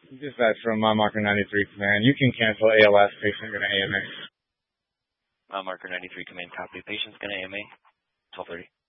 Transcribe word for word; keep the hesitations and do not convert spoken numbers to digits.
Dispatch from Mile Marker ninety-three Command. You can cancel A L S, patient going to A M A. Mile Marker ninety-three Command, copy. Patient's going to A M A, twelve thirty.